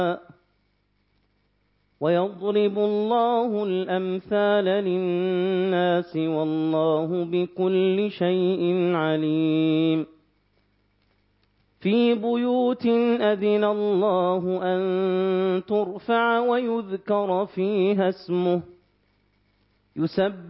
ويضرب الله الأمثال للناس والله بكل شيء عليم في بيوت أذن الله أن ترفع ويذكر فيها اسمه يسبح